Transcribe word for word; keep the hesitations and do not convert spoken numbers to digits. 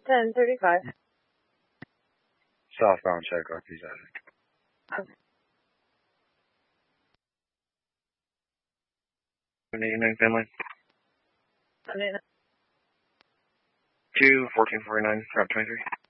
ten thirty-five. Southbound check, R P Z. Okay. seven eighty-nine family. seven eighty-nine. two, fourteen forty-nine, Route twenty-three.